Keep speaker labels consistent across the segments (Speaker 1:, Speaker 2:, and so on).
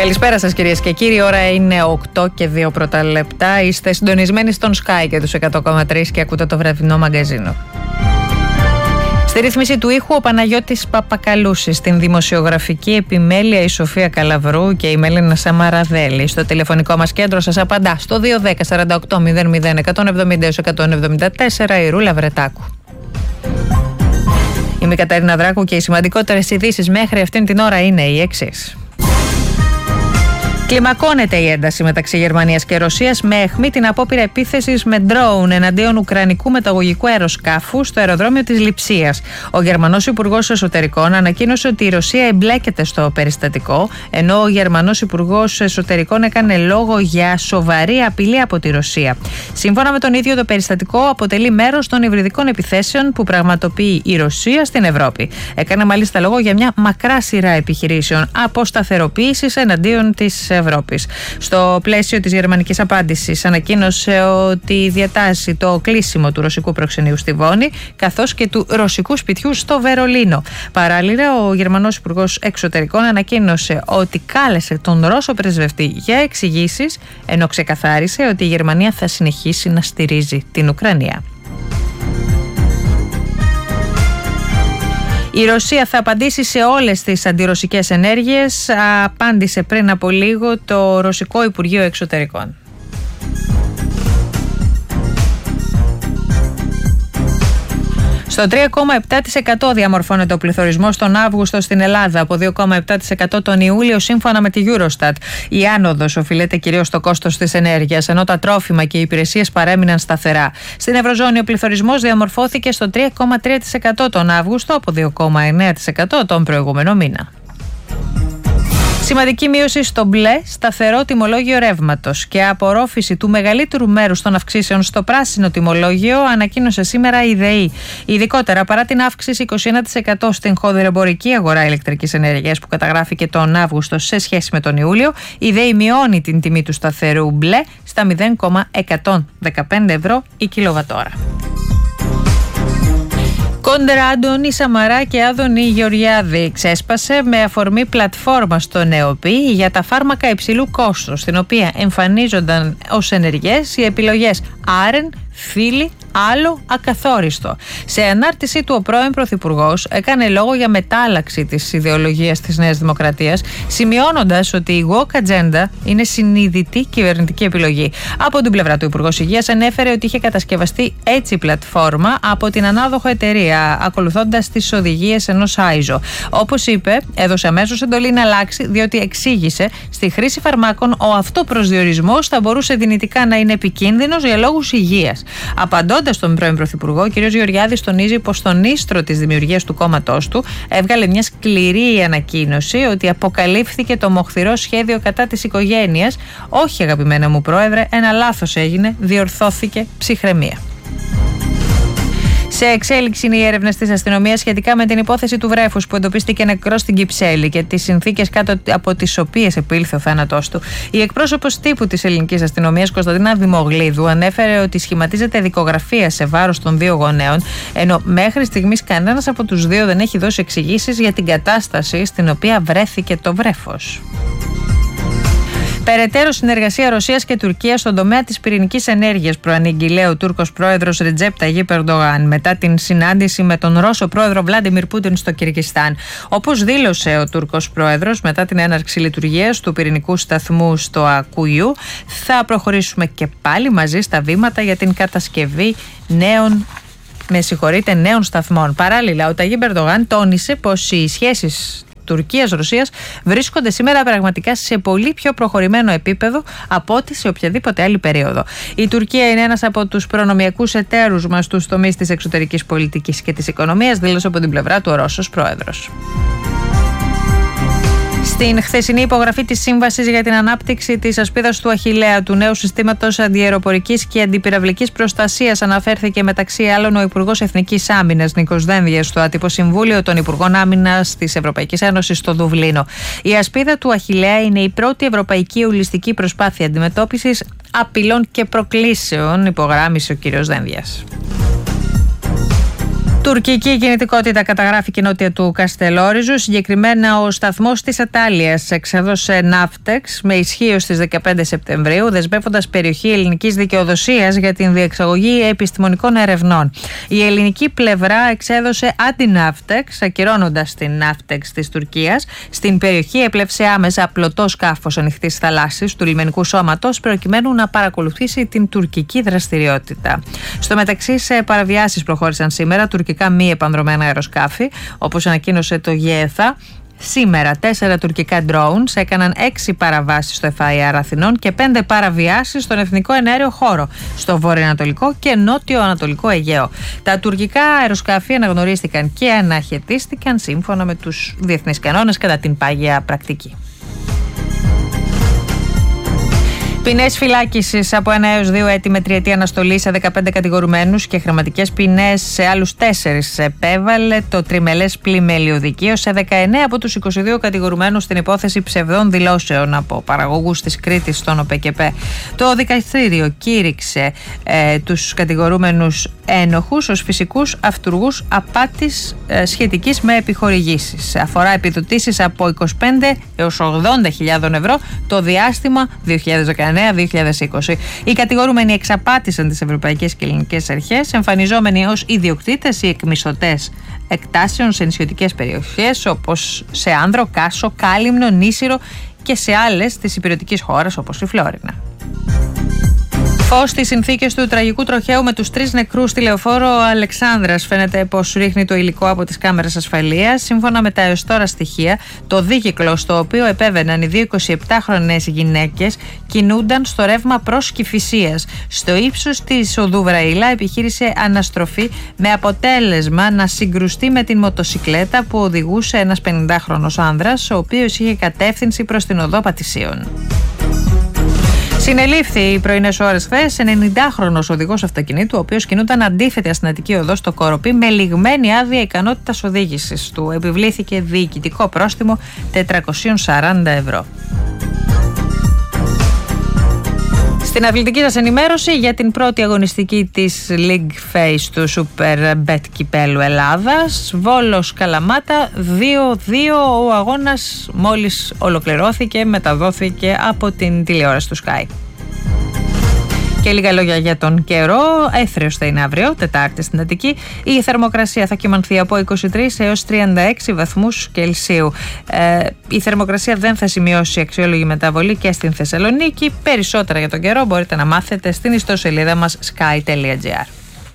Speaker 1: Καλησπέρα σας κυρίες και κύριοι, ώρα είναι 8 και 2 πρώτα λεπτά. Είστε συντονισμένοι στον Sky και τους 100,3 και ακούτε το βραδινό μαγκαζίνο. Στη ρύθμιση του ήχου ο Παναγιώτης Παπακαλούσης, στην δημοσιογραφική επιμέλεια η Σοφία Καλαβρού και η Μέλινα Σαμαραδέλη. Στο τηλεφωνικό μας κέντρο σας απαντά στο 210-48-00-170-174 η Ρούλα Βρετάκου. Είμαι η Καταρίνα Δράκου και οι σημαντικότερες ειδήσεις μέχρι αυτήν την ώρα είναι οι εξής. Κλιμακώνεται η ένταση μεταξύ Γερμανίας και Ρωσίας με αιχμή την απόπειρα επίθεσης με ντρόουν εναντίον ουκρανικού μεταγωγικού αεροσκάφου στο αεροδρόμιο της Λειψίας. Ο Γερμανός Υπουργός Εσωτερικών ανακοίνωσε ότι η Ρωσία εμπλέκεται στο περιστατικό, ενώ ο Γερμανός Υπουργός Εσωτερικών έκανε λόγο για σοβαρή απειλή από τη Ρωσία. Σύμφωνα με τον ίδιο, το περιστατικό αποτελεί μέρος των υβριδικών επιθέσεων που πραγματοποιεί η Ρωσία στην Ευρώπη. Έκανε μάλιστα λόγο για μια μακρά σειρά επιχειρήσεων αποσταθεροποίησης εναντίον της Ευρώπης. Στο πλαίσιο της γερμανικής απάντησης ανακοίνωσε ότι διατάσσει το κλείσιμο του ρωσικού προξενείου στη Βόνη καθώς και του ρωσικού σπιτιού στο Βερολίνο. Παράλληλα, ο Γερμανός Υπουργός Εξωτερικών ανακοίνωσε ότι κάλεσε τον Ρώσο πρεσβευτή για εξηγήσεις, ενώ ξεκαθάρισε ότι η Γερμανία θα συνεχίσει να στηρίζει την Ουκρανία. Η Ρωσία θα απαντήσει σε όλες τις αντιρωσικές ενέργειες, απάντησε πριν από λίγο το Ρωσικό Υπουργείο Εξωτερικών. Στο 3,7% διαμορφώνεται ο πληθωρισμός τον Αύγουστο στην Ελλάδα, από 2,7% τον Ιούλιο σύμφωνα με τη Eurostat. Η άνοδος οφείλεται κυρίως στο κόστος της ενέργειας, ενώ τα τρόφιμα και οι υπηρεσίες παρέμειναν σταθερά. Στην Ευρωζώνη ο πληθωρισμός διαμορφώθηκε στο 3,3% τον Αύγουστο, από 2,9% τον προηγούμενο μήνα. Σημαντική μείωση στο μπλε, σταθερό τιμολόγιο ρεύματος και απορρόφηση του μεγαλύτερου μέρους των αυξήσεων στο πράσινο τιμολόγιο ανακοίνωσε σήμερα η ΔΕΗ. Ειδικότερα, παρά την αύξηση 21% στην χονδρεμπορική αγορά ηλεκτρικής ενέργειας που καταγράφηκε τον Αύγουστο σε σχέση με τον Ιούλιο, η ΔΕΗ μειώνει την τιμή του σταθερού μπλε στα 0,115 ευρώ η κιλοβατόρα. Κόντρα Άντωνη Σαμαρά και Άδωνη Γεωργιάδη ξέσπασε με αφορμή πλατφόρμα στο ΝΕΟΠΗ για τα φάρμακα υψηλού κόστους, στην οποία εμφανίζονταν ως ενεργές οι επιλογές άρεν, φίλοι, άλλο, ακαθόριστο. Σε ανάρτησή του ο πρώην Πρωθυπουργός έκανε λόγο για μετάλλαξη της ιδεολογίας της Νέας Δημοκρατίας, σημειώνοντας ότι η woke agenda είναι συνειδητή κυβερνητική επιλογή. Από την πλευρά του, Υπουργός Υγείας ανέφερε ότι είχε κατασκευαστεί έτσι η πλατφόρμα από την ανάδοχο εταιρεία, ακολουθώντας τις οδηγίες ενός ISO. Όπως είπε, έδωσε αμέσως εντολή να αλλάξει, διότι εξήγησε στη χρήση φαρμάκων ο αυτοπροσδιορισμός θα μπορούσε δυνητικά να είναι επικίνδυνος για λόγους υγείας. Απαντώντας στον πρώην Πρωθυπουργό, ο κ. Γεωργιάδης τονίζει πως στον ίστρο της δημιουργίας του κόμματός του έβγαλε μια σκληρή ανακοίνωση ότι αποκαλύφθηκε το μοχθηρό σχέδιο κατά της οικογένειας. Όχι, αγαπημένα μου πρόεδρε, ένα λάθος έγινε, διορθώθηκε, ψυχραιμία. Σε εξέλιξη είναι οι έρευνες της αστυνομίας σχετικά με την υπόθεση του βρέφους που εντοπίστηκε νεκρός στην Κυψέλη και τις συνθήκες κάτω από τις οποίες επήλθε ο θάνατός του. Η εκπρόσωπος τύπου της ελληνικής αστυνομίας, Κωνσταντίνα Δημογλίδου, ανέφερε ότι σχηματίζεται δικογραφία σε βάρος των δύο γονέων, ενώ μέχρι στιγμής κανένας από τους δύο δεν έχει δώσει εξηγήσεις για την κατάσταση στην οποία βρέθηκε το βρέφος. Περαιτέρω συνεργασία Ρωσίας και Τουρκίας στον τομέα της πυρηνικής ενέργειας προανήγγειλε ο Τούρκος πρόεδρος Ρετζέπ Ταγίπ Ερντογάν μετά την συνάντηση με τον Ρώσο πρόεδρο Βλάντιμιρ Πούτιν στο Κυργιστάν. Όπως δήλωσε ο Τούρκος πρόεδρος μετά την έναρξη λειτουργίας του πυρηνικού σταθμού στο Ακούιου, θα προχωρήσουμε και πάλι μαζί στα βήματα για την κατασκευή νέων σταθμών. Παράλληλα, ο Ταγίπ Ερντογάν τόνισε πως οι σχέσεις Τουρκίας-Ρωσίας βρίσκονται σήμερα πραγματικά σε πολύ πιο προχωρημένο επίπεδο από ό,τι σε οποιαδήποτε άλλη περίοδο. Η Τουρκία είναι ένας από τους προνομιακούς εταίρους μας στους τομείς της εξωτερικής πολιτικής και της οικονομίας, δήλωσε από την πλευρά του ο Ρώσος πρόεδρος. Στην χθεσινή υπογραφή της Σύμβασης για την Ανάπτυξη της Ασπίδας του Αχιλλέα, του νέου συστήματος αντιαεροπορικής και αντιπυραυλικής προστασίας, αναφέρθηκε μεταξύ άλλων ο Υπουργός Εθνικής Άμυνας Νίκος Δένδιας στο άτυπο Συμβούλιο των Υπουργών Άμυνας της Ευρωπαϊκής Ένωσης στο Δουβλίνο. Η Ασπίδα του Αχιλλέα είναι η πρώτη ευρωπαϊκή ολιστική προσπάθεια αντιμετώπισης απειλών και προκλήσεων, υπογράμμισε ο κ. Δένδιας. Τουρκική κινητικότητα καταγράφηκε νότια του Καστελόριζου. Συγκεκριμένα, ο σταθμός της Ατάλειας εξέδωσε ναύτεξ με ισχύω στις 15 Σεπτεμβρίου, δεσμεύοντας περιοχή ελληνικής δικαιοδοσίας για την διεξαγωγή επιστημονικών ερευνών. Η ελληνική πλευρά εξέδωσε αντιναύτεξ, ακυρώνοντας την ναύτεξ της Τουρκίας. Στην περιοχή έπλευσε άμεσα πλωτό σκάφος ανοιχτής θαλάσσης του λιμενικού σώματος, προκειμένου να παρακολουθήσει την τουρκική δραστηριότητα. Στο μεταξύ, σε παραβιάσεις προχώρησαν σήμερα τουρκικά μη επανδρομένα αεροσκάφη, όπως ανακοίνωσε το ΓΕΘΑ. Σήμερα 4 τουρκικά drones έκαναν 6 παραβάσεις στο FIR Αθηνών και 5 παραβιάσεις στον εθνικό εναέριο χώρο, στο βορειοανατολικό και νότιο-ανατολικό Αιγαίο. Τα τουρκικά αεροσκάφη αναγνωρίστηκαν και αναχαιτίστηκαν σύμφωνα με τους διεθνείς κανόνες κατά την πάγια πρακτική. Ποινές φυλάκισης από 1 έως 2 έτη με τριετή αναστολή σε 15 κατηγορουμένους και χρηματικές ποινές σε άλλους 4 επέβαλε το τριμελές πλημέλιο δικείο σε 19 από τους 22 κατηγορουμένους στην υπόθεση ψευδών δηλώσεων από παραγωγούς της Κρήτης στον ΟΠΕΚΕΠΕ. Το δικαστήριο κήρυξε τους κατηγορούμενους ένοχους ως φυσικούς αυτουργούς απάτης σχετικής με επιχορηγήσεις. Αφορά επιδοτήσεις από 25 έως 80.000 ευρώ το διάστημα 2019-2020. Οι κατηγορούμενοι εξαπάτησαν τις ευρωπαϊκές και ελληνικές αρχές, εμφανιζόμενοι ως ιδιοκτήτες ή εκμισθωτές εκτάσεων σε νησιωτικές περιοχές όπως σε Άνδρο, Κάσο, Κάλυμνο, Νήσυρο και σε άλλες της υπηρετικής χώρας όπως η Φλόρινα. Φως στις συνθήκες του τραγικού τροχαίου με τους 3 νεκρούς στη λεωφόρο Αλεξάνδρας. Φαίνεται πως ρίχνει το υλικό από τις κάμερες ασφαλείας. Σύμφωνα με τα έως τώρα στοιχεία, το δίκυκλο στο οποίο επέβαιναν οι 2 27χρονες γυναίκες κινούνταν στο ρεύμα προς Κηφισίας. Στο ύψος της οδού Βραήλα επιχείρησε αναστροφή με αποτέλεσμα να συγκρουστεί με την μοτοσικλέτα που οδηγούσε ένας 50χρονος άνδρας, ο οποίος είχε κατεύθυνση προς την οδό Πατησίων. Συνελήφθη οι πρωινές ώρες χθες 90χρονος οδηγός αυτοκινήτου, ο οποίος κινούταν αντίθετη αστυνατική οδό στο Κοροπή με λιγμένη άδεια ικανότητας οδήγησης. Του επιβλήθηκε διοικητικό πρόστιμο 440 ευρώ. Στην αθλητική σας ενημέρωση για την πρώτη αγωνιστική της League Phase του Super Bet Κυπέλλου Ελλάδας, Βόλος Καλαμάτα 2-2. Ο αγώνας μόλις ολοκληρώθηκε, μεταδόθηκε από την τηλεόραση του Sky. Και λίγα λόγια για τον καιρό. Έθριος θα είναι αύριο, Τετάρτη στην Αττική. Η θερμοκρασία θα κυμανθεί από 23 έως 36 βαθμούς Κελσίου. Η θερμοκρασία δεν θα σημειώσει αξιόλογη μεταβολή και στην Θεσσαλονίκη. Περισσότερα για τον καιρό μπορείτε να μάθετε στην ιστοσελίδα μας sky.gr.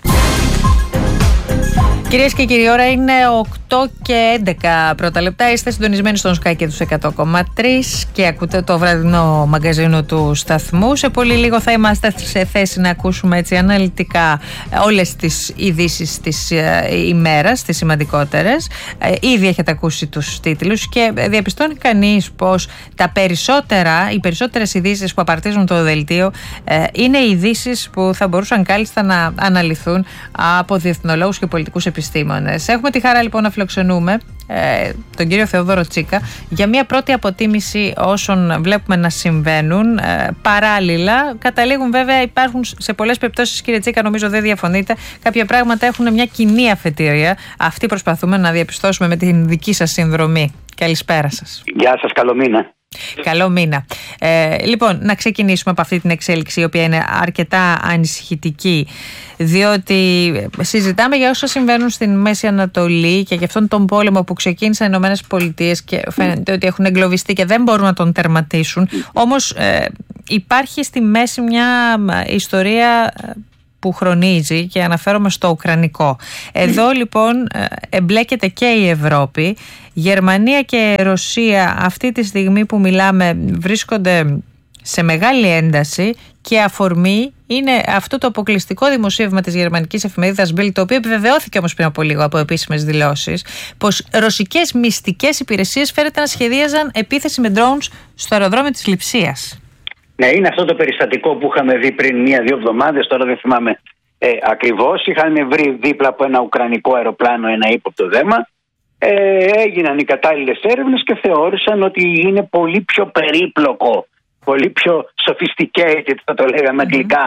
Speaker 1: Κυρίες και κύριοι, ώρα είναι 8 και 11 πρώτα λεπτά. Είστε συντονισμένοι στον Sky και τους 100,3 και ακούτε το βραδινό μαγκαζίνο του σταθμού. Σε πολύ λίγο θα είμαστε σε θέση να ακούσουμε έτσι αναλυτικά όλες τις ειδήσεις της ημέρας, τις σημαντικότερες. Ήδη έχετε ακούσει τους τίτλους και διαπιστώνει κανείς πως οι περισσότερες ειδήσεις που απαρτίζουν το δελτίο είναι ειδήσεις που θα μπορούσαν κάλλιστα να αναλυθούν από διεθνολόγους και πολιτικούς επιστήμονες. Έχουμε τη χαρά λοιπόν να φιλοξενούμε τον κύριο Θεόδωρο Τσίκα για μια πρώτη αποτίμηση όσων βλέπουμε να συμβαίνουν. Παράλληλα, καταλήγουν βέβαια, υπάρχουν σε πολλές περιπτώσεις, κύριε Τσίκα, νομίζω δεν διαφωνείτε, κάποια πράγματα έχουν μια κοινή αφετηρία. Αυτή προσπαθούμε να διαπιστώσουμε με την δική σας συνδρομή. Καλησπέρα σας.
Speaker 2: Γεια σας, καλό μήνα.
Speaker 1: Καλό μήνα. Λοιπόν, να ξεκινήσουμε από αυτή την εξέλιξη, η οποία είναι αρκετά ανησυχητική, διότι συζητάμε για όσα συμβαίνουν στην Μέση Ανατολή και για αυτόν τον πόλεμο που ξεκίνησαν οι Ηνωμένες Πολιτείες και φαίνεται ότι έχουν εγκλωβιστεί και δεν μπορούν να τον τερματίσουν. Όμως υπάρχει στη μέση μια ιστορία που χρονίζει και αναφέρομαι στο ουκρανικό. Εδώ λοιπόν εμπλέκεται και η Ευρώπη. Γερμανία και Ρωσία αυτή τη στιγμή που μιλάμε βρίσκονται σε μεγάλη ένταση και αφορμή είναι αυτό το αποκλειστικό δημοσίευμα της γερμανικής εφημερίδας Bild, το οποίο επιβεβαιώθηκε όμως πριν από λίγο από επίσημες δηλώσεις, πως ρωσικές μυστικές υπηρεσίες φαίνεται να σχεδίαζαν επίθεση με drones στο αεροδρόμιο της Λειψίας.
Speaker 2: Ναι, είναι αυτό το περιστατικό που είχαμε δει πριν 1-2 εβδομάδες, τώρα δεν θυμάμαι ακριβώς. Είχαν βρει δίπλα από ένα ουκρανικό αεροπλάνο ένα ύποπτο δέμα. Έγιναν οι κατάλληλες έρευνες και θεώρησαν ότι είναι πολύ πιο περίπλοκο, πολύ πιο sophisticated, θα το λέγαμε αγγλικά,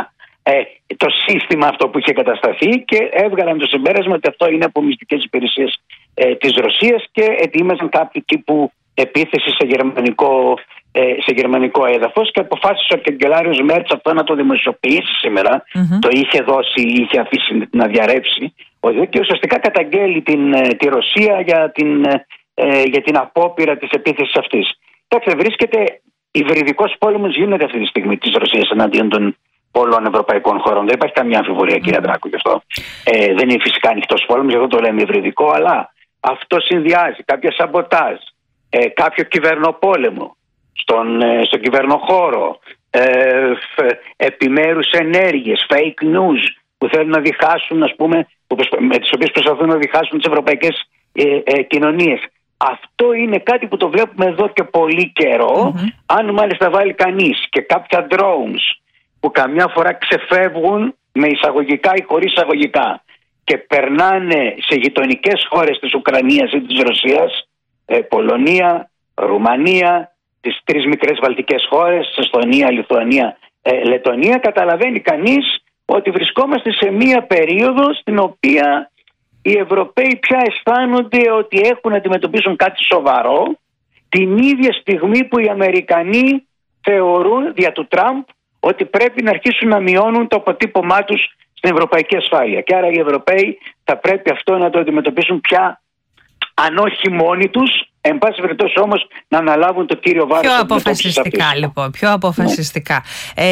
Speaker 2: το σύστημα αυτό που είχε κατασταθεί και έβγαλαν το συμπέρασμα ότι αυτό είναι από μυστικές υπηρεσίες της Ρωσίας και ετοίμαζαν κάποιο τύπου επίθεση σε γερμανικό έδαφος και αποφάσισε ο καγκελάριος Μέρτς αυτό να το δημοσιοποιήσει σήμερα. Το είχε αφήσει να διαρρεύσει και ουσιαστικά καταγγέλει τη Ρωσία για την απόπειρα της επίθεσης αυτής. Κοιτάξτε, βρίσκεται υβριδικός πόλεμος, γίνεται αυτή τη στιγμή της Ρωσίας εναντίον των πολλών ευρωπαϊκών χωρών. Δεν υπάρχει καμία αμφιβολία, κύριε Δράκου, γι' αυτό. Δεν είναι φυσικά ανοιχτός πόλεμος, γι' αυτό το λέμε υβριδικό, αλλά αυτό συνδυάζει κάποια σαμποτάζ, κάποιο κυβερνοπόλεμο στον κυβερνοχώρο, επιμέρους ενέργειες, fake news που θέλουν να διχάσουν, ας πούμε, με τις οποίες προσπαθούν να διχάσουν τις ευρωπαϊκές κοινωνίες. Αυτό είναι κάτι που το βλέπουμε εδώ και πολύ καιρό. Αν μάλιστα βάλει κανείς και κάποια drones που καμιά φορά ξεφεύγουν με εισαγωγικά ή χωρίς εισαγωγικά και περνάνε σε γειτονικές χώρες της Ουκρανίας ή της Ρωσίας, Πολωνία, Ρουμανία, τις 3 μικρές βαλτικές χώρες, Εσθονία, Λιθουανία, Λετονία, καταλαβαίνει κανείς ότι βρισκόμαστε σε μία περίοδο στην οποία οι Ευρωπαίοι πια αισθάνονται ότι έχουν να αντιμετωπίσουν κάτι σοβαρό την ίδια στιγμή που οι Αμερικανοί θεωρούν δια του Τραμπ ότι πρέπει να αρχίσουν να μειώνουν το αποτύπωμά τους στην ευρωπαϊκή ασφάλεια. Και άρα οι Ευρωπαίοι θα πρέπει αυτό να το αντιμετωπίσουν πια, αν όχι μόνοι τους, εν πάση περιπτώσει όμως να αναλάβουν το κύριο βάρος.
Speaker 1: Πιο αποφασιστικά λοιπόν, πιο αποφασιστικά.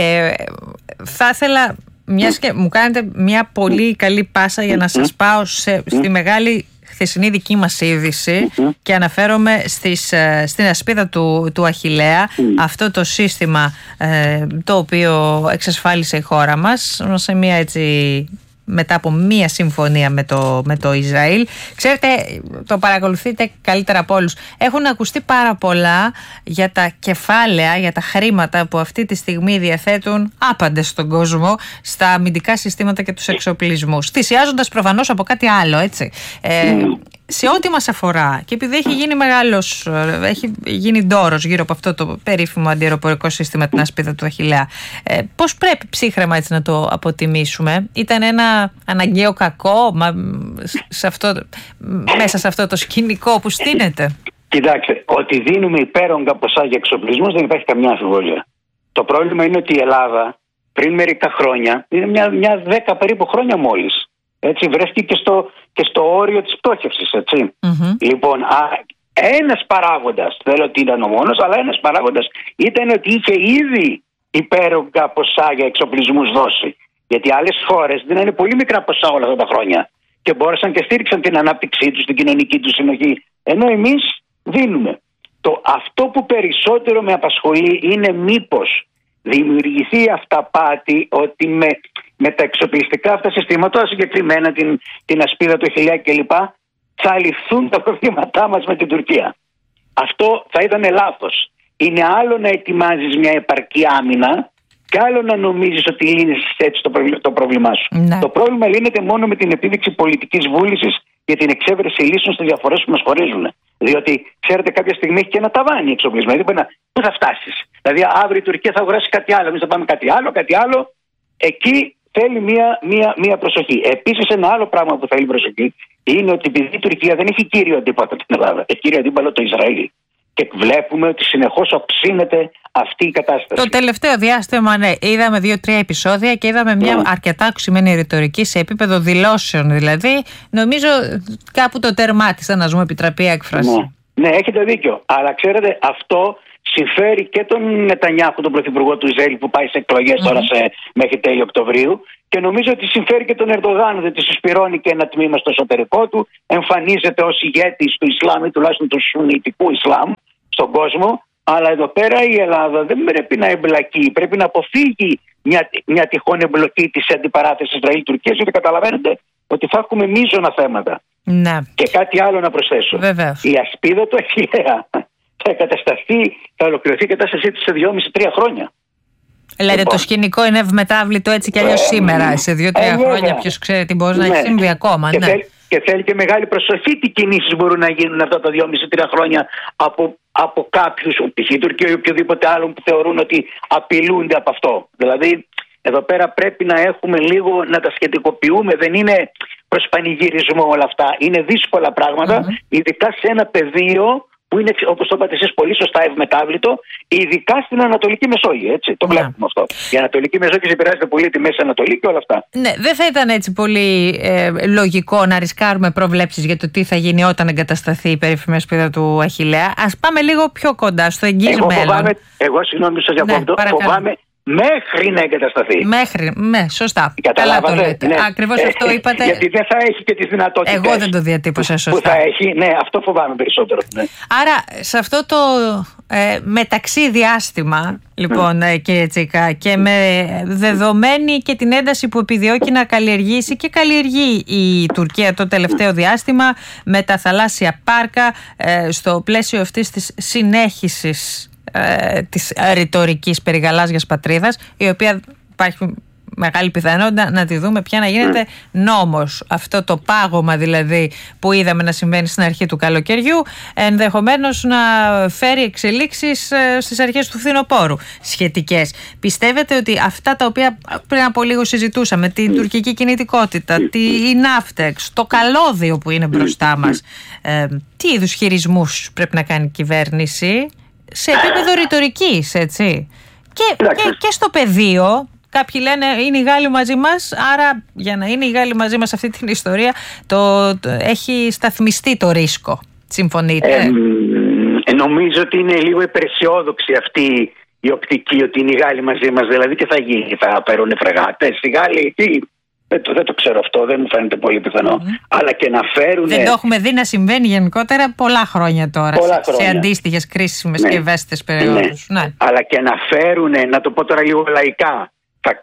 Speaker 1: Θα ήθελα, μιας και μου κάνετε μια πολύ καλή πάσα για να σας πάω στη μεγάλη χθεσινή δική μας είδηση και αναφέρομαι στην ασπίδα του Αχιλλέα, αυτό το σύστημα το οποίο εξασφάλισε η χώρα μας σε μια έτσι, μετά από μία συμφωνία με το Ισραήλ. Ξέρετε, το παρακολουθείτε καλύτερα από όλους. Έχουν ακουστεί πάρα πολλά για τα κεφάλαια, για τα χρήματα που αυτή τη στιγμή διαθέτουν άπαντες στον κόσμο στα αμυντικά συστήματα και τους εξοπλισμούς, θυσιάζοντας προφανώς από κάτι άλλο, έτσι. Σε ό,τι μας αφορά, και επειδή έχει γίνει ντόρος γύρω από αυτό το περίφημο αντιαεροπορικό σύστημα, την ασπίδα του Αχιλλέα, πώς πρέπει ψύχραιμα έτσι να το αποτιμήσουμε? Ήταν ένα αναγκαίο κακό μέσα σε αυτό το σκηνικό που στείνεται?
Speaker 2: Κοιτάξτε, ότι δίνουμε υπέρογκα ποσά για εξοπλισμούς δεν υπάρχει καμιά αμφιβολία. Το πρόβλημα είναι ότι η Ελλάδα πριν μερικά χρόνια, είναι μια 10 περίπου χρόνια μόλις, έτσι, βρέθηκε και στο όριο της πτώχευσης, έτσι. Λοιπόν, ένας παράγοντας, δεν λέω ότι ήταν ο μόνος, αλλά ένας παράγοντας ήταν ότι είχε ήδη υπέρογκα ποσά για εξοπλισμούς δώσει. Γιατί άλλες χώρες δίνανε πολύ μικρά ποσά όλα αυτά τα χρόνια και μπόρεσαν και στήριξαν την ανάπτυξή τους, την κοινωνική τους συνοχή. Ενώ εμείς δίνουμε. Αυτό που περισσότερο με απασχολεί είναι μήπως δημιουργηθεί αυταπάτη ότι με τα εξοπλιστικά αυτά συστήματα, συγκεκριμένα την ασπίδα του Αχιλλέα κλπ, θα λυθούν τα προβλήματά μας με την Τουρκία. Αυτό θα ήταν λάθος. Είναι άλλο να ετοιμάζεις μια επαρκή άμυνα και άλλο να νομίζεις ότι λύνεις έτσι το πρόβλημά σου.
Speaker 1: Ναι. Το
Speaker 2: πρόβλημα λύνεται μόνο με την επίδειξη πολιτικής βούλησης για την εξέβρεση λύσεων στις διαφορές που μας χωρίζουν. Διότι, ξέρετε, κάποια στιγμή έχει και ένα ταβάνι εξοπλισμό. Δηλαδή, πού θα φτάσεις? Δηλαδή, αύριο η Τουρκία θα αγοράσει κάτι άλλο, εμείς θα πάμε κάτι άλλο. Εκεί θέλει μία προσοχή. Επίσης, ένα άλλο πράγμα που θέλει προσοχή είναι ότι επειδή η Τουρκία δεν έχει κύριο αντίπαλο την Ελλάδα, έχει κύριο αντίπαλο το Ισραήλ. Και βλέπουμε ότι συνεχώς οξύνεται αυτή η κατάσταση.
Speaker 1: Το τελευταίο διάστημα, ναι, είδαμε 2-3 επεισόδια και είδαμε μια αρκετά οξυμένη ρητορική σε επίπεδο δηλώσεων. Δηλαδή, νομίζω κάπου το τερμάτισαν, να ζούμε επιτραπή έκφραση.
Speaker 2: Ναι, έχετε δίκιο. Αλλά ξέρετε, αυτό συμφέρει και τον Νετανιάχου, τον πρωθυπουργό του Ισραήλ, που πάει σε εκλογές τώρα μέχρι τέλη Οκτωβρίου. Και νομίζω ότι συμφέρει και τον Ερντογάν, διότι συσπηρώνει και ένα τμήμα στο εσωτερικό του, εμφανίζεται ως ηγέτης του Ισλάμ ή τουλάχιστον του Σουννιτικού Ισλάμ στον κόσμο. Αλλά εδώ πέρα η Ελλάδα δεν πρέπει να εμπλακεί, πρέπει να αποφύγει μια τυχόν εμπλοκή της αντιπαράθεσης Ισραήλ-Τουρκίας, γιατί καταλαβαίνετε ότι θα έχουμε μείζωνα θέματα.
Speaker 1: Ναι.
Speaker 2: Και κάτι άλλο να προσθέσω.
Speaker 1: Βεβαίως.
Speaker 2: Η ασπίδα του Αχιλλέα θα ολοκληρωθεί η κατάστασή της σε 2,5-3 χρόνια.
Speaker 1: Λέτε το σκηνικό είναι ευμετάβλητο έτσι κι αλλιώς σήμερα. Σε 2-3 χρόνια ποιος ξέρει τι μπορεί να έχει συμβεί ακόμα.
Speaker 2: Και θέλει και μεγάλη προσοχή τι κινήσεις μπορούν να γίνουν αυτά τα 2,5-3 χρόνια από κάποιους, π.χ. η Τουρκία ή οποιοδήποτε άλλον που θεωρούν ότι απειλούνται από αυτό. Δηλαδή Εδώ πέρα πρέπει να έχουμε λίγο, να τα σχετικοποιούμε. Δεν είναι προς πανηγυρισμό όλα αυτά. Είναι δύσκολα πράγματα, ειδικά σε ένα πεδίο που είναι, όπως το είπατε εσείς πολύ σωστά, ευμετάβλητο, ειδικά στην Ανατολική Μεσόγειο. Έτσι, το βλέπουμε αυτό. Η Ανατολική Μεσόγειο επηρεάζεται πολύ τη Μέση Ανατολή και όλα αυτά.
Speaker 1: Ναι, δεν θα ήταν έτσι πολύ λογικό να ρισκάρουμε προβλέψεις για το τι θα γίνει όταν εγκατασταθεί η περίφημη ασπίδα του Αχιλλέα? Ας πάμε λίγο πιο κοντά στο εγγύς μέλλον.
Speaker 2: Εγώ συγγνώμη σας διακόπτω, φοβάμαι μέχρι να εγκατασταθεί.
Speaker 1: Σωστά.
Speaker 2: Καλά το
Speaker 1: λέτε.
Speaker 2: Ναι.
Speaker 1: Ακριβώς αυτό είπατε.
Speaker 2: Γιατί δεν θα έχει και τις δυνατότητες.
Speaker 1: Εγώ δεν το διατύπωσα σωστά.
Speaker 2: Που θα έχει, ναι, αυτό φοβάμαι περισσότερο. Ναι.
Speaker 1: Άρα, σε αυτό το μεταξύ διάστημα, λοιπόν, κύριε Τσίκα, και με δεδομένη και την ένταση που επιδιώκει να καλλιεργήσει και καλλιεργεί η Τουρκία το τελευταίο διάστημα με τα θαλάσσια πάρκα, στο πλαίσιο αυτής της συνέχισης της ρητορικής περί γαλάζιας πατρίδας, η οποία υπάρχει μεγάλη πιθανότητα να τη δούμε πια να γίνεται νόμος. Αυτό το πάγωμα δηλαδή που είδαμε να συμβαίνει στην αρχή του καλοκαιριού, ενδεχομένως να φέρει εξελίξεις στις αρχές του φθινοπόρου σχετικές. Πιστεύετε ότι αυτά τα οποία πριν από λίγο συζητούσαμε, την τουρκική κινητικότητα, η Ναύτεξ, το καλώδιο που είναι μπροστά μας, τι είδους χειρισμούς πρέπει να κάνει η κυβέρνηση σε επίπεδο ρητορικής, έτσι, και στο πεδίο? Κάποιοι λένε είναι οι Γάλλοι μαζί μας, άρα για να είναι οι Γάλλοι μαζί μας σε αυτή την ιστορία έχει σταθμιστεί το ρίσκο. Συμφωνείτε?
Speaker 2: Νομίζω ότι είναι λίγο υπεραισιόδοξη αυτή η οπτική, ότι είναι οι Γάλλοι μαζί μας, δηλαδή τι θα γίνει, θα παίρνουν φρεγάτες οι Γάλλοι εκεί? Δεν το ξέρω αυτό, δεν μου φαίνεται πολύ πιθανό. Αλλά και να φέρουν. Δεν
Speaker 1: το έχουμε δει να συμβαίνει γενικότερα πολλά χρόνια τώρα. Σε αντίστοιχες κρίσιμες και ευαίσθητες περιόδους. Ναι.
Speaker 2: Αλλά και να φέρουν, να το πω τώρα λίγο λαϊκά, θα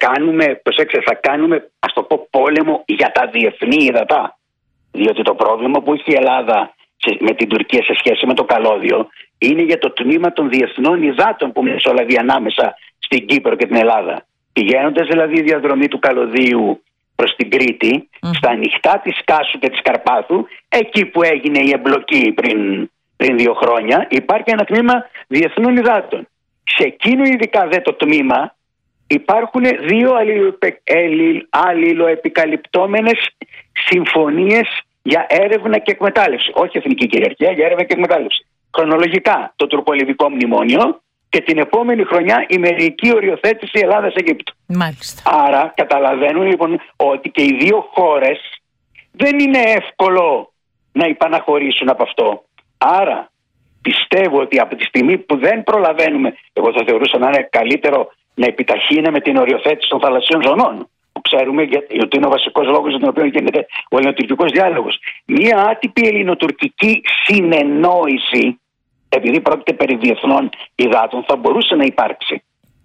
Speaker 2: κάνουμε, ας το πω, πόλεμο για τα διεθνή ύδατα. Διότι το πρόβλημα που έχει η Ελλάδα με την Τουρκία σε σχέση με το καλώδιο είναι για το τμήμα των διεθνών υδάτων που μεσολαβεί ανάμεσα στην Κύπρο και την Ελλάδα. Πηγαίνοντας δηλαδή η διαδρομή του καλωδίου προς την Κρήτη, στα ανοιχτά της Κάσου και της Καρπάθου, εκεί που έγινε η εμπλοκή πριν 2 χρόνια, υπάρχει ένα τμήμα διεθνών υδάτων. Σε εκείνο ειδικά δε το τμήμα υπάρχουν 2 αλληλοεπικαλυπτόμενες συμφωνίες για έρευνα και εκμετάλλευση. Όχι εθνική κυριαρχία, για έρευνα και εκμετάλλευση. Χρονολογικά το τουρκολιβικό μνημόνιο και την επόμενη χρονιά η μερική οριοθέτηση Ελλάδας-Αιγύπτου.
Speaker 1: Μάλιστα.
Speaker 2: Άρα καταλαβαίνουν λοιπόν ότι και οι 2 χώρες δεν είναι εύκολο να υπαναχωρήσουν από αυτό. Άρα πιστεύω ότι από τη στιγμή που δεν προλαβαίνουμε, εγώ θα θεωρούσα να είναι καλύτερο να επιταχύνουμε την οριοθέτηση των θαλασσίων ζωνών, που ξέρουμε ότι είναι ο βασικός λόγος για τον οποίο γίνεται ο ελληνοτουρκικός διάλογος. Μία άτυπη ελληνοτουρκική συνεννόηση, επειδή πρόκειται περί διεθνών υδάτων, θα μπορούσε να υπάρξει.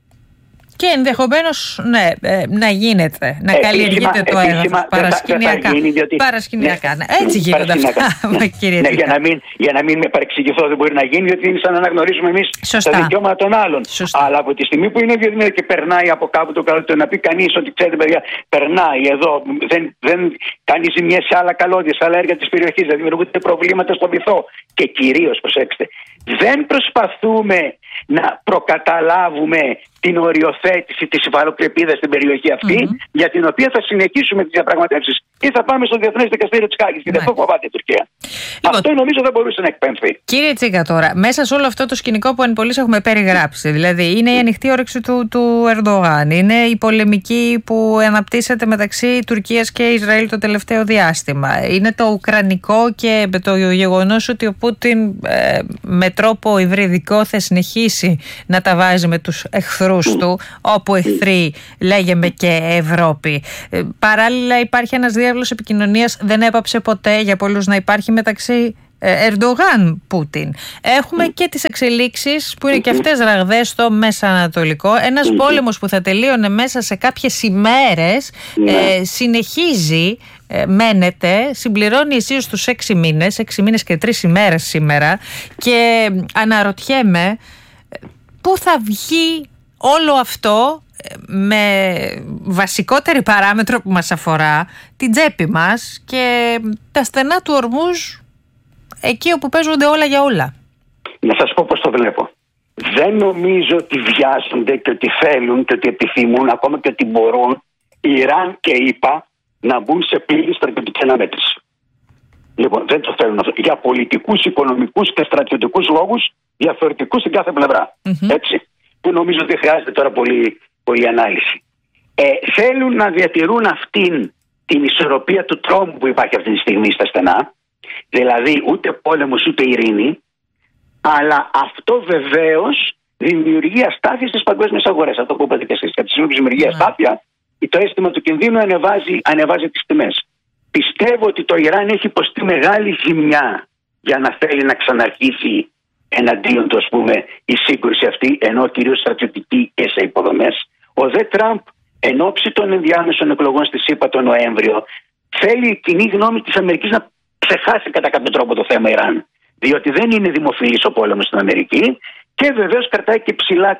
Speaker 1: Και ενδεχομένως να γίνεται, να καλλιεργείται το έδαφος παρασκηνιακά. Έτσι γίνονται αυτά, κύριε Τσίκα.
Speaker 2: Για να μην με παρεξηγηθώ, δεν μπορεί να γίνει, γιατί είναι σαν να αναγνωρίζουμε εμείς τα δικαιώματα των άλλων. Αλλά από τη στιγμή που είναι διεθνή και περνάει από κάπου το καλώδιο, να πει κανείς ότι ξέρετε, παιδιά, περνάει εδώ, δεν κάνει ζημιές σε άλλα καλώδια, σε άλλα έργα της περιοχής, δεν δημιουργούνται προβλήματα στον βυθό. Και κυρίως, προσέξτε, δεν προσπαθούμε να προκαταλάβουμε την οριοθέτηση της υφαλοκρηπίδας στην περιοχή αυτή, για την οποία θα συνεχίσουμε τις διαπραγματεύσεις ή θα πάμε στο Διεθνές Δικαστήριο της Χάγης. Και δεν φοβάται η Τουρκία. Λοιπόν, αυτό νομίζω δεν μπορούσε να εκπέμφθει.
Speaker 1: Κύριε Τσίκα, τώρα, μέσα σε όλο αυτό το σκηνικό που εν πολλοίς έχουμε περιγράψει, δηλαδή είναι η ανοιχτή όρεξη του Ερντογάν, είναι η πολεμική που αναπτύσσεται μεταξύ Τουρκίας και Ισραήλ το τελευταίο διάστημα, είναι το ουκρανικό και το γεγονός ότι ο Πούτιν με τρόπο υβριδικό θα συνεχίσει να τα βάζει με τους εχθρούς του, όπου εχθροί λέγεμε και Ευρώπη. Παράλληλα υπάρχει ένας διάβλος επικοινωνίας, δεν έπαψε ποτέ για πολλούς να υπάρχει μεταξύ Ερντογάν-Πούτιν. Έχουμε και τις εξελίξεις που είναι και αυτές ραγδαίες στο Μέσα Ανατολικό. Ένας πόλεμος που θα τελείωνε μέσα σε κάποιες ημέρες συνεχίζει, μένεται, συμπληρώνει εσείς τους 6 μήνες, 6 μήνες και 3 ημέρες σήμερα, και αναρωτιέμαι πού θα βγει όλο αυτό με βασικότερη παράμετρο που μας αφορά την τσέπη μας και τα στενά του ορμούς εκεί όπου παίζονται όλα για όλα.
Speaker 2: Να σας πω πώς το βλέπω. δεν νομίζω ότι βιάζονται και ότι θέλουν και ότι επιθυμούν, ακόμα και ότι μπορούν η Ιράν και η ΗΠΑ να μπουν σε πλήρη στρατιωτική αναμέτρηση. Λοιπόν, δεν το θέλουν αυτό. Για πολιτικούς, οικονομικούς και στρατιωτικούς λόγους διαφορετικούς στην κάθε πλευρά. Έτσι. Που νομίζω ότι χρειάζεται τώρα πολύ ανάλυση. Θέλουν να διατηρούν αυτήν την ισορροπία του τρόμου που υπάρχει αυτή τη στιγμή στα στενά. Δηλαδή ούτε πόλεμος ούτε ειρήνη. Αλλά αυτό βεβαίως δημιουργεί αστάθεια στις παγκόσμιες αγορές. Αυτό που είπατε και εσείς. Από τη στιγμή που δημιουργεί αστάθεια, το αίσθημα του κινδύνου ανεβάζει τις τιμές. Πιστεύω ότι το Ιράν έχει υποστεί μεγάλη ζημιά για να θέλει να ξαναρχίσει εναντίον του, ας πούμε, η σύγκρουση αυτή, ενώ κυρίως στρατιωτική και σε υποδομές. Ο δε Τραμπ, εν ώψη των ενδιάμεσων εκλογών στη ΣΥΠΑ τον Νοέμβριο, θέλει η κοινή γνώμη της Αμερικής να ξεχάσει κατά κάποιο τρόπο το θέμα Ιράν. Διότι δεν είναι δημοφιλής ο πόλεμος στην Αμερική και βεβαίως κρατάει και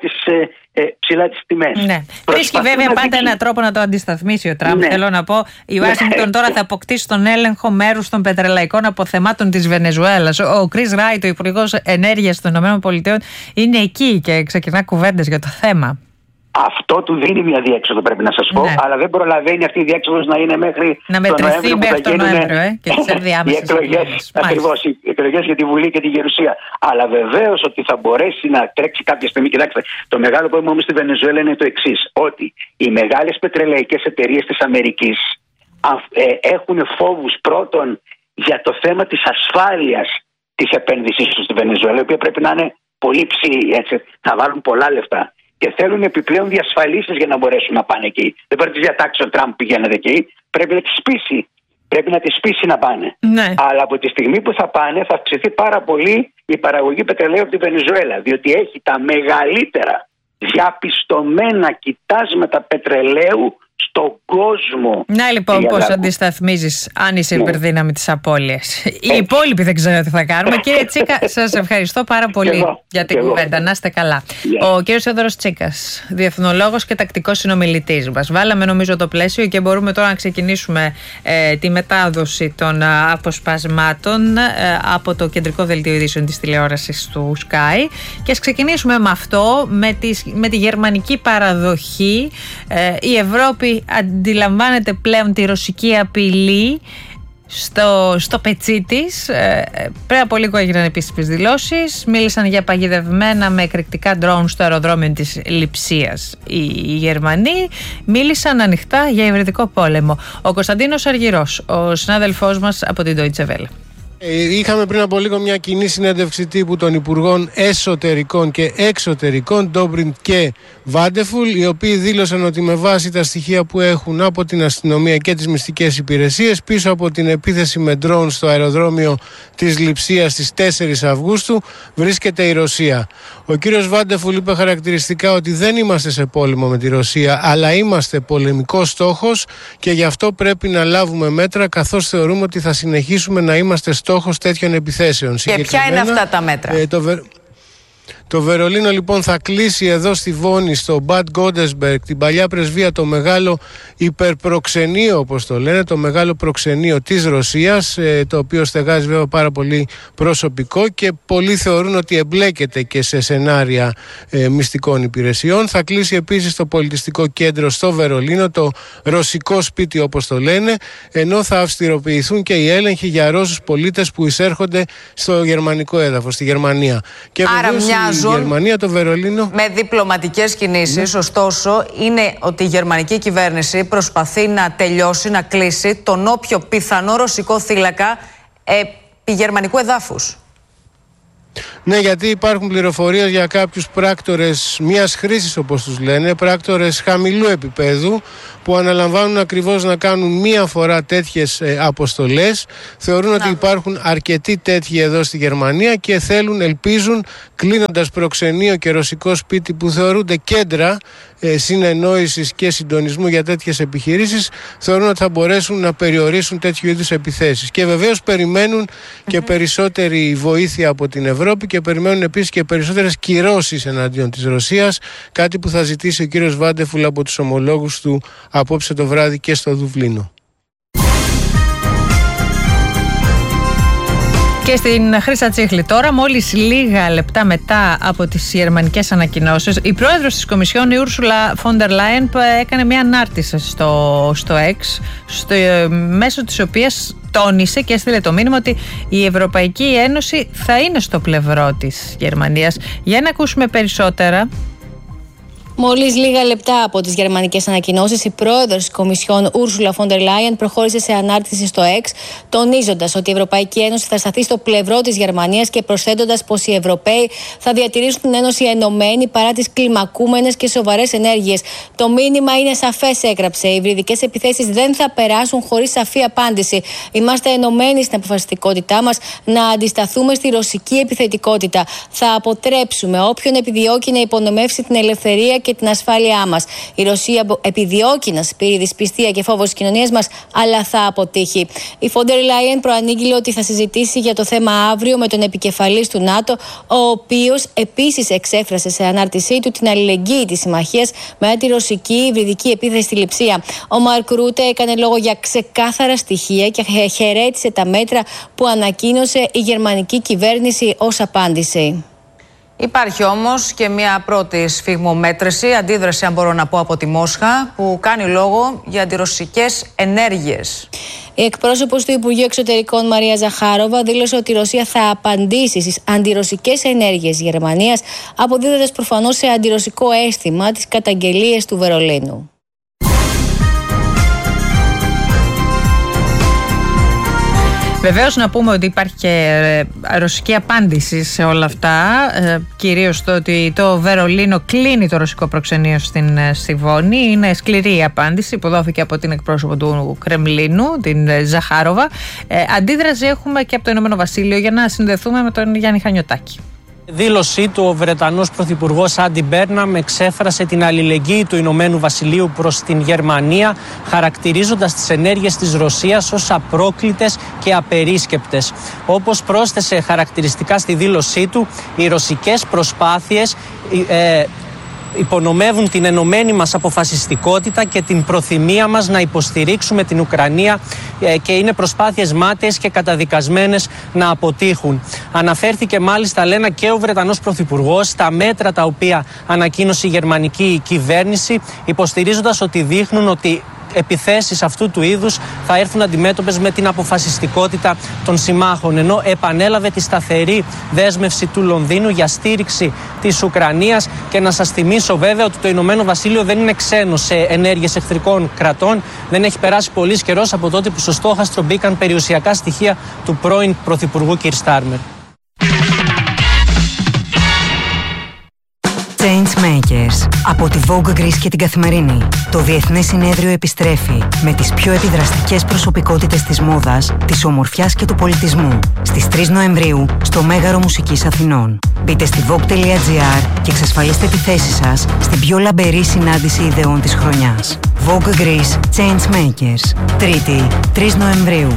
Speaker 2: ψηλά τις τιμές.
Speaker 1: Ναι. Βρίσκει βέβαια πάντα έναν τρόπο να το αντισταθμίσει ο Τραμπ. Ναι. Θέλω να πω, η Ουάσιγκτον τώρα θα αποκτήσει τον έλεγχο μέρους των πετρελαϊκών αποθεμάτων της Βενεζουέλας. Ο Κρίς Ράιτ, ο Υπουργός Ενέργειας των ΗΠΑ, είναι εκεί και ξεκινά κουβέντες για το θέμα.
Speaker 2: Αυτό του δίνει μια διέξοδο, πρέπει να σας πω, αλλά δεν προλαβαίνει αυτή η διέξοδος να είναι μέχρι
Speaker 1: να μετρηθεί μέχρι τον Νοέμβριο και τις ενδιάμεσες εκλογές.
Speaker 2: Ακριβώς, οι εκλογές για τη Βουλή και τη Γερουσία. Αλλά βεβαίως ότι θα μπορέσει να τρέξει κάποια στιγμή. Κοιτάξτε, το μεγάλο πρόβλημα όμως στη Βενεζουέλα είναι το εξής: ότι οι μεγάλες πετρελαϊκές εταιρείες της Αμερικής έχουν φόβους πρώτον για το θέμα της ασφάλειας της επένδυσης τους στη Βενεζουέλα, η οποία πρέπει να είναι πολύ ψηλή, έτσι, θα βάλουν πολλά λεφτά. Και θέλουν επιπλέον διασφαλίσεις για να μπορέσουν να πάνε εκεί. Δεν μπορεί να τις διατάξει ο Τραμπ πηγαίνετε εκεί. Πρέπει να τις πείσει. Πρέπει να τις πείσει να πάνε. Ναι. Αλλά από τη στιγμή που θα πάνε, θα αυξηθεί πάρα πολύ η παραγωγή πετρελαίου από τη Βενεζουέλα. Διότι έχει τα μεγαλύτερα διαπιστωμένα κοιτάσματα πετρελαίου στον κόσμο.
Speaker 1: Να λοιπόν πώς αντισταθμίζεις αν είσαι υπερδύναμη της απώλειας. Οι υπόλοιποι δεν ξέρω τι θα κάνουμε. Κύριε Τσίκα, σας ευχαριστώ πάρα πολύ για την κουβέντα. Να είστε καλά. Ο κύριος Θεόδωρος Τσίκας, διεθνολόγος και τακτικός συνομιλητής μας. Βάλαμε νομίζω το πλαίσιο και μπορούμε τώρα να ξεκινήσουμε τη μετάδοση των αποσπασμάτων από το κεντρικό δελτίο ειδήσεων της τηλεόρασης του Sky και ας ξεκινήσουμε με αυτό, με τη γερμανική παραδοχή. Η Ευρώπη αντιλαμβάνεται πλέον τη ρωσική απειλή στο πετσί της. Πριν από λίγο έγιναν επίσημες δηλώσεις. Μίλησαν για παγιδευμένα με εκρηκτικά ντρόουν στο αεροδρόμιο της Λειψίας. Οι Γερμανοί μίλησαν ανοιχτά για υβριδικό πόλεμο. Ο Κωνσταντίνος Αργυρός, ο συνάδελφός μας από την Deutsche Welle.
Speaker 3: Είχαμε πριν από λίγο μια κοινή συνέντευξη τύπου των Υπουργών Εσωτερικών και Εξωτερικών, Ντόμπριντ και Βάντεφουλ, οι οποίοι δήλωσαν ότι με βάση τα στοιχεία που έχουν από την αστυνομία και τις μυστικές υπηρεσίες, πίσω από την επίθεση με ντρόουν στο αεροδρόμιο της Λειψίας στις 4 Αυγούστου βρίσκεται η Ρωσία. Ο κύριος Βάντεφουλ είπε χαρακτηριστικά ότι δεν είμαστε σε πόλεμο με τη Ρωσία, αλλά είμαστε πολεμικός στόχος και γι' αυτό πρέπει να λάβουμε μέτρα, καθώς θεωρούμε ότι θα συνεχίσουμε να είμαστε στόχος τέτοιων επιθέσεων.
Speaker 1: Και ποια είναι αυτά τα μέτρα?
Speaker 3: Το Βερολίνο λοιπόν θα κλείσει εδώ στη Βόνη, στο Μπαντ Γκόντεσμπεργκ, την παλιά πρεσβεία, το μεγάλο υπερπροξενείο, όπως το λένε, το μεγάλο προξενείο της Ρωσίας, το οποίο στεγάζει βέβαια πάρα πολύ προσωπικό και πολλοί θεωρούν ότι εμπλέκεται και σε σενάρια μυστικών υπηρεσιών. Θα κλείσει επίσης το πολιτιστικό κέντρο στο Βερολίνο, το ρωσικό σπίτι όπως το λένε, ενώ θα αυστηροποιηθούν και οι έλεγχοι για Ρώσους πολίτες που εισέρχονται στο γερμανικό έδαφος, στη Γερμανία. Και
Speaker 4: άρα μοιάζουν
Speaker 3: Γερμανία, το Βερολίνο
Speaker 4: με διπλωματικές κινήσεις. Ωστόσο, είναι ότι η γερμανική κυβέρνηση προσπαθεί να τελειώσει, να κλείσει τον όποιο πιθανό ρωσικό θύλακα επί γερμανικού εδάφους.
Speaker 3: Ναι, γιατί υπάρχουν πληροφορίες για κάποιους πράκτορες μιας χρήσης, όπως τους λένε, πράκτορες χαμηλού επίπεδου, που αναλαμβάνουν ακριβώς να κάνουν μία φορά τέτοιες αποστολές. Θεωρούν ότι υπάρχουν αρκετοί τέτοιοι εδώ στη Γερμανία και θέλουν, ελπίζουν, κλείνοντας προξενείο και ρωσικό σπίτι που θεωρούνται κέντρα συνεννόησης και συντονισμού για τέτοιες επιχειρήσεις, θεωρούν ότι θα μπορέσουν να περιορίσουν τέτοιου είδους επιθέσεις. Και βεβαίως περιμένουν και περισσότερη βοήθεια από την Ευρώπη και περιμένουν επίσης και περισσότερες κυρώσεις εναντίον της Ρωσίας, κάτι που θα ζητήσει ο κύριος Βάντεφουλ από τους ομολόγους του απόψε το βράδυ και στο Δουβλίνο.
Speaker 1: Και στην Χρύσα Τσίχλη τώρα, μόλις λίγα λεπτά μετά από τις γερμανικές ανακοινώσεις, η πρόεδρος της Κομισιόν, η Ούρσουλα Φόντερ Λάιεν, έκανε μια ανάρτηση στο X, μέσω της οποίας τόνισε και έστειλε το μήνυμα ότι η Ευρωπαϊκή Ένωση θα είναι στο πλευρό της Γερμανίας. Για να ακούσουμε περισσότερα.
Speaker 5: Μόλις λίγα λεπτά από τις γερμανικές ανακοινώσεις, η πρόεδρος της Κομισιόν, Ούρσουλα Φόντερ Λάιεν, προχώρησε σε ανάρτηση στο X, τονίζοντας ότι η Ευρωπαϊκή Ένωση θα σταθεί στο πλευρό της Γερμανίας και προσθέτοντας πως οι Ευρωπαίοι θα διατηρήσουν την Ένωση ενωμένη παρά τις κλιμακούμενες και σοβαρές ενέργειες. Το μήνυμα είναι σαφές, έγραψε. Οι υβριδικές επιθέσεις δεν θα περάσουν χωρίς σαφή απάντηση. Είμαστε ενωμένοι στην αποφασιστικότητά μας να αντισταθούμε στη ρωσική επιθετικότητα. Θα αποτρέψουμε όποιον επιδιώκει να υπονομεύσει την ελευθερία και την ασφάλειά μας. Η Ρωσία επιδιώκει να σπείρει δυσπιστία και φόβο στις κοινωνίες μας, αλλά θα αποτύχει. Η Φόντερ Λάιεν προανήγγειλε ότι θα συζητήσει για το θέμα αύριο με τον επικεφαλής του ΝΑΤΟ, ο οποίος επίσης εξέφρασε σε ανάρτησή του την αλληλεγγύη της συμμαχίας με τη ρωσική υβριδική επίθεση στη Λειψία. Ο Μαρκ Ρούτε έκανε λόγο για ξεκάθαρα στοιχεία και χαιρέτησε τα μέτρα που ανακοίνωσε η γερμανική κυβέρνηση ως απάντηση.
Speaker 4: Υπάρχει όμως και μια πρώτη σφιγμομέτρηση, αντίδραση αν μπορώ να πω από τη Μόσχα, που κάνει λόγο για αντιρωσικές ενέργειες.
Speaker 5: Η εκπρόσωπος του Υπουργείου Εξωτερικών Μαρία Ζαχάροβα δήλωσε ότι η Ρωσία θα απαντήσει στις αντιρωσικές ενέργειες της Γερμανίας, αποδίδοντας προφανώς σε αντιρωσικό αίσθημα τις καταγγελίες του Βερολίνου.
Speaker 1: Βεβαίως να πούμε ότι υπάρχει και ρωσική απάντηση σε όλα αυτά, κυρίως το ότι το Βερολίνο κλείνει το ρωσικό προξενείο στη Βόνη. Είναι σκληρή η απάντηση που δόθηκε από την εκπρόσωπο του Κρεμλίνου, την Ζαχάροβα. Αντίδραση έχουμε και από το Ηνωμένο Βασίλειο, για να συνδεθούμε με τον Γιάννη Χανιωτάκη.
Speaker 6: Δήλωσή του, ο Βρετανός Πρωθυπουργός Άντι Μπέρναμ εξέφρασε την αλληλεγγύη του Ηνωμένου Βασιλείου προς την Γερμανία, χαρακτηρίζοντας τις ενέργειες της Ρωσίας ως απρόκλητες και απερίσκεπτες. Όπως πρόσθεσε χαρακτηριστικά στη δήλωσή του, οι ρωσικές προσπάθειες υπονομεύουν την ενωμένη μας αποφασιστικότητα και την προθυμία μας να υποστηρίξουμε την Ουκρανία και είναι προσπάθειες μάταιες και καταδικασμένες να αποτύχουν. Αναφέρθηκε μάλιστα, λένε, και ο Βρετανός Πρωθυπουργός στα μέτρα τα οποία ανακοίνωσε η γερμανική κυβέρνηση, υποστηρίζοντας ότι δείχνουν ότι επιθέσεις αυτού του είδους θα έρθουν αντιμέτωπες με την αποφασιστικότητα των συμμάχων, ενώ επανέλαβε τη σταθερή δέσμευση του Λονδίνου για στήριξη της Ουκρανίας. Και να σας θυμίσω βέβαια ότι το Ηνωμένο Βασίλειο δεν είναι ξένο σε ενέργειες εχθρικών κρατών. Δεν έχει περάσει πολύς καιρός από τότε που στο στόχαστρο μπήκαν περιουσιακά στοιχεία του πρώην Πρωθυπουργού Κιρ Στάρμερ.
Speaker 7: Changemakers από τη Vogue Greece και την Καθημερινή. Το Διεθνές Συνέδριο επιστρέφει με τις πιο επιδραστικές προσωπικότητες της μόδας, της ομορφιάς και του πολιτισμού στις 3 Νοεμβρίου στο Μέγαρο Μουσικής Αθηνών. Μπείτε στη vogue.gr και εξασφαλίστε τη θέση σας στην πιο λαμπερή συνάντηση ιδεών της χρονιάς. Vogue Greece Changemakers. Τρίτη, 3 Νοεμβρίου.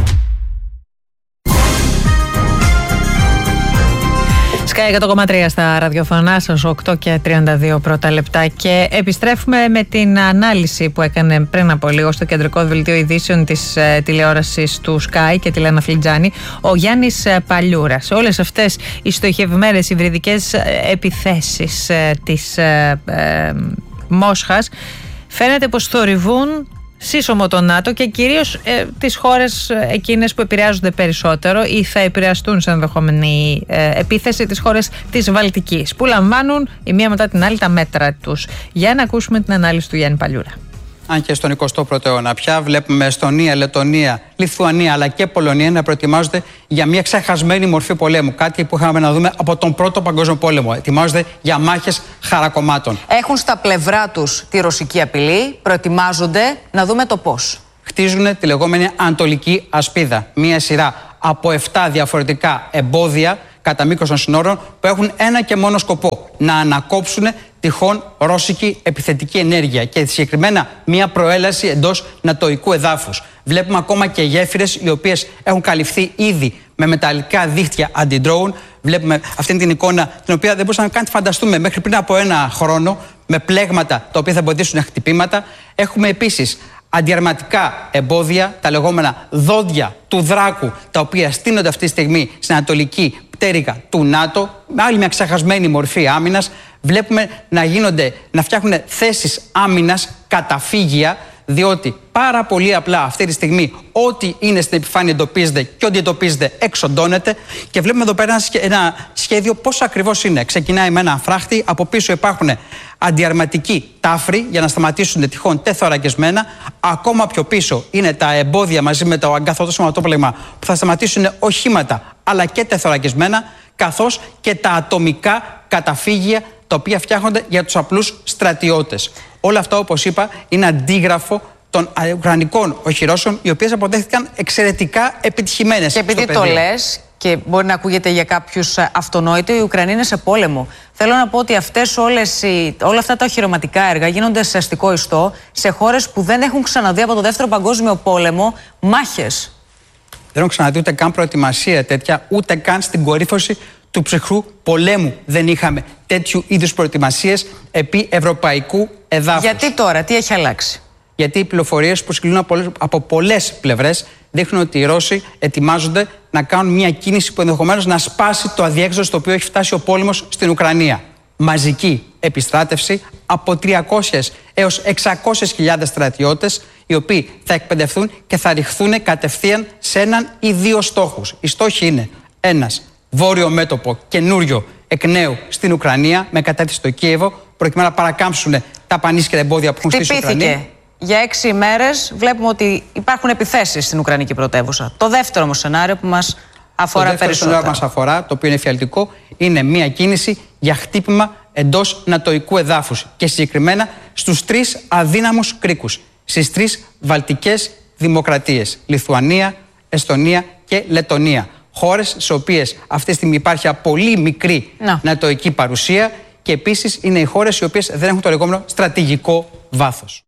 Speaker 1: Sky 100,3 στα ραδιοφωνά σας, 8 και 32 πρώτα λεπτά, και επιστρέφουμε με την ανάλυση που έκανε πριν από λίγο στο κεντρικό δελτίο ειδήσεων της τηλεόρασης του Sky και τη Λένα Φλιτζάνη, ο Γιάννης Παλιούρας. Όλες αυτές οι στοχευμένες υβριδικές επιθέσεις της Μόσχας φαίνεται πως θορυβούν σύσσωμο το ΝΑΤΟ και κυρίως τις χώρες εκείνες που επηρεάζονται περισσότερο ή θα επηρεαστούν σε ενδεχόμενη επίθεση, τις χώρες της Βαλτικής, που λαμβάνουν η μία μετά την άλλη τα μέτρα τους. Για να ακούσουμε την ανάλυση του Γιάννη Παλιούρα.
Speaker 8: Αν και στον 21ο αιώνα πια βλέπουμε Εστονία, Λετονία, Λιθουανία αλλά και Πολωνία να προετοιμάζονται για μια ξεχασμένη μορφή πολέμου. Κάτι που είχαμε να δούμε από τον Πρώτο Παγκόσμιο Πόλεμο. Ετοιμάζονται για μάχες χαρακομμάτων.
Speaker 4: Έχουν στα πλευρά τους τη ρωσική απειλή, προετοιμάζονται, να δούμε το πώς.
Speaker 8: Χτίζουν τη λεγόμενη Ανατολική Ασπίδα. Μια σειρά από 7 διαφορετικά εμπόδια κατά μήκος των συνόρων που έχουν ένα και μόνο σκοπό: να ανακόψουν τυχόν ρώσικη επιθετική ενέργεια και συγκεκριμένα μια προέλαση εντός νατοϊκού εδάφους. Βλέπουμε ακόμα και γέφυρες οι οποίες έχουν καλυφθεί ήδη με μεταλλικά δίχτυα αντι-drone. Βλέπουμε αυτή την εικόνα, την οποία δεν μπορούσαμε καν να φανταστούμε μέχρι πριν από ένα χρόνο, με πλέγματα τα οποία θα εμποδίσουν χτυπήματα. Έχουμε επίσης Αντιαρματικά εμπόδια, τα λεγόμενα δόντια του δράκου, τα οποία στείνονται αυτή τη στιγμή στην ανατολική πτέρυγα του ΝΑΤΟ, με άλλη μια ξεχασμένη μορφή άμυνας. Βλέπουμε να φτιάχνουν θέσεις άμυνας, καταφύγια, διότι πάρα πολύ απλά αυτή τη στιγμή ό,τι είναι στην επιφάνεια εντοπίζεται και ό,τι εντοπίζεται εξοντώνεται. Και βλέπουμε εδώ πέρα ένα σχέδιο πώς ακριβώς είναι. Ξεκινάει με ένα φράχτη, από πίσω υπάρχουν αντιαρματικοί τάφροι για να σταματήσουν τυχόν τεθωρακισμένα. Ακόμα πιο πίσω είναι τα εμπόδια μαζί με το αγκαθωτό σωματόπλεγμα που θα σταματήσουν οχήματα αλλά και τεθωρακισμένα, καθώς και τα ατομικά καταφύγια τα οποία φτιάχνονται για τους απλούς στρατιώτες. Όλα αυτά, όπως είπα, είναι αντίγραφο των ουκρανικών οχυρώσεων, οι οποίες αποδέχθηκαν εξαιρετικά επιτυχημένες.
Speaker 4: Και επειδή το λες, και μπορεί να ακούγεται για κάποιους αυτονόητο, η Ουκρανία είναι σε πόλεμο. Θέλω να πω ότι όλα αυτά τα οχυρωματικά έργα γίνονται σε αστικό ιστό σε χώρες που δεν έχουν ξαναδεί από το Δεύτερο Παγκόσμιο Πόλεμο μάχες.
Speaker 8: Δεν έχουν ξαναδεί ούτε καν προετοιμασία τέτοια, ούτε καν στην κορύφωση του ψυχρού πολέμου δεν είχαμε τέτοιου είδους προετοιμασίες επί ευρωπαϊκού εδάφους.
Speaker 4: Γιατί τώρα, τι έχει αλλάξει?
Speaker 8: Γιατί οι πληροφορίες που συγκλίνουν από πολλές πλευρές δείχνουν ότι οι Ρώσοι ετοιμάζονται να κάνουν μια κίνηση που ενδεχομένως να σπάσει το αδιέξοδο στο οποίο έχει φτάσει ο πόλεμος στην Ουκρανία. Μαζική επιστράτευση από 300 έως 600.000 στρατιώτες, οι οποίοι θα εκπαιδευτούν και θα ρηχθούν κατευθείαν σε έναν ή δύο στόχους. Οι στόχοι είναι ένας βόρειο μέτωπο καινούριο εκ νέου στην Ουκρανία, με κατεύθυνση στο Κίεβο, προκειμένου να παρακάμψουν τα πανίσχυρα εμπόδια που έχουν στήσει η Ουκρανία.
Speaker 4: Για 6 ημέρες βλέπουμε ότι υπάρχουν επιθέσεις στην Ουκρανική πρωτεύουσα. Το δεύτερο όμως σενάριο που μας αφορά περισσότερο.
Speaker 8: Το δεύτερο σενάριο που μας αφορά, το οποίο είναι εφιαλτικό, είναι μια κίνηση για χτύπημα εντός νατοϊκού εδάφους και συγκεκριμένα στους 3 αδύναμους κρίκους, στις 3 βαλτικές δημοκρατίες, Λιθουανία, Εστονία και Λετονία. Χώρες στις οποίες αυτή τη στιγμή υπάρχει πολύ μικρή νατοϊκή παρουσία και επίσης είναι οι χώρες οι οποίες δεν έχουν το λεγόμενο στρατηγικό βάθος.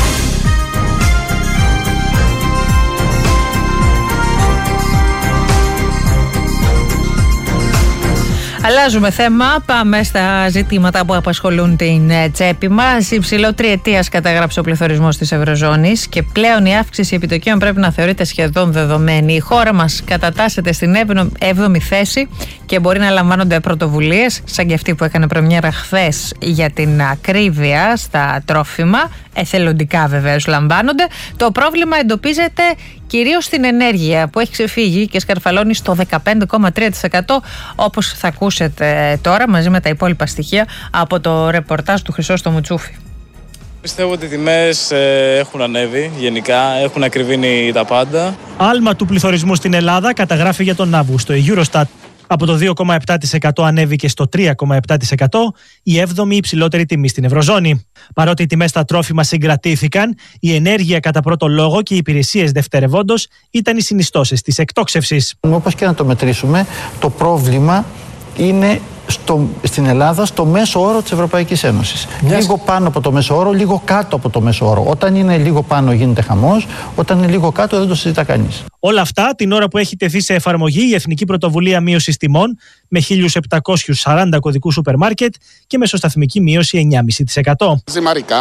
Speaker 1: Αλλάζουμε θέμα, πάμε στα ζητήματα που απασχολούν την τσέπη μας. Υψηλό τριετίας καταγράψε ο πληθωρισμός της Ευρωζώνης και πλέον η αύξηση επιτοκίων πρέπει να θεωρείται σχεδόν δεδομένη. Η χώρα μας κατατάσσεται στην 7η θέση και μπορεί να λαμβάνονται πρωτοβουλίες, σαν και αυτή που έκανε πρεμιέρα χθες για την ακρίβεια στα τρόφιμα. Εθελοντικά βεβαίως λαμβάνονται. Το πρόβλημα εντοπίζεται κυρίως στην ενέργεια που έχει ξεφύγει και σκαρφαλώνει στο 15,3%, όπως θα ακούσετε τώρα μαζί με τα υπόλοιπα στοιχεία από το ρεπορτάζ του Χρυσόστομου Μουτσούφη.
Speaker 9: Πιστεύω ότι οι τιμές έχουν ανέβει γενικά, έχουν ακριβήνει τα πάντα.
Speaker 10: Άλμα του πληθωρισμού στην Ελλάδα καταγράφει για τον Αύγουστο η Eurostat. Από το 2,7% ανέβηκε στο 3,7%, η 7η υψηλότερη τιμή στην Ευρωζώνη. Παρότι οι τιμές στα τρόφιμα συγκρατήθηκαν, η ενέργεια κατά πρώτο λόγο και οι υπηρεσίες δευτερευόντως ήταν οι συνιστώσεις της εκτόξευσης.
Speaker 11: Όπως και να το μετρήσουμε, το πρόβλημα είναι στην Ελλάδα στο μέσο όρο της Ευρωπαϊκής Ένωσης. Λίγο πάνω από το μέσο όρο, λίγο κάτω από το μέσο όρο. Όταν είναι λίγο πάνω γίνεται χαμός, όταν είναι λίγο κάτω δεν το συζητά κανείς.
Speaker 10: Όλα αυτά την ώρα που έχει τεθεί σε εφαρμογή η Εθνική Πρωτοβουλία Μείωσης Τιμών με 1.740 κωδικούς σούπερ μάρκετ και μεσοσταθμική μείωση 9,5%.
Speaker 12: Ζυμαρικά,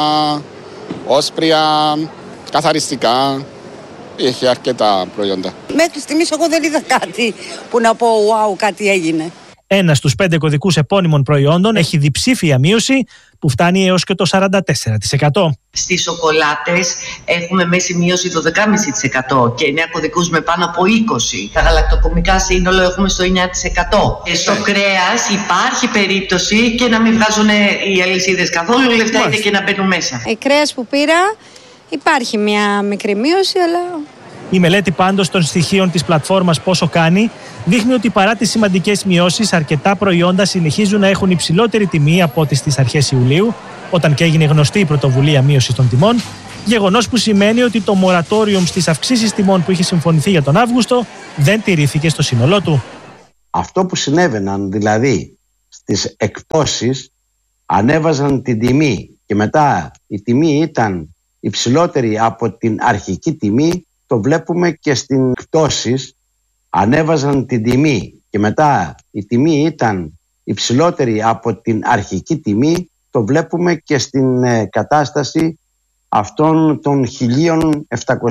Speaker 12: όσπρια, καθαριστικά. Έχει αρκετά προϊόντα.
Speaker 13: Μέχρι στιγμής εγώ δεν είδα κάτι που να πω wow, κάτι έγινε.
Speaker 10: Ένα στους 5 κωδικούς επώνυμων προϊόντων έχει διψήφια μείωση που φτάνει έως και το 44%.
Speaker 14: Στις σοκολάτες έχουμε μέση μείωση το 12,5% και 9 κωδικούς με πάνω από 20%. Τα γαλακτοκομικά σύνολο έχουμε στο 9%. Στο κρέας υπάρχει περίπτωση και να μην βγάζουν οι αλυσίδες καθόλου λεφτά είτε και να μπαίνουν μέσα.
Speaker 13: Κρέας που πήρα υπάρχει μια μικρή μείωση, αλλά...
Speaker 10: Η μελέτη πάντως των στοιχείων της πλατφόρμας Πόσο Κάνει δείχνει ότι παρά τις σημαντικές μειώσεις, αρκετά προϊόντα συνεχίζουν να έχουν υψηλότερη τιμή από ό,τι στις αρχές Ιουλίου, όταν και έγινε γνωστή η πρωτοβουλία μείωσης των τιμών, γεγονός που σημαίνει ότι το μορατόριουμ στις αυξήσεις τιμών που είχε συμφωνηθεί για τον Αύγουστο δεν τηρήθηκε στο σύνολό του.
Speaker 15: Αυτό που συνέβαιναν δηλαδή στις εκπτώσεις, ανέβαζαν την τιμή και μετά η τιμή ήταν υψηλότερη από την αρχική τιμή, το βλέπουμε και στην εκπτώσεις, ανέβαζαν την τιμή και μετά η τιμή ήταν υψηλότερη από την αρχική τιμή, το βλέπουμε και στην κατάσταση αυτών των 1.700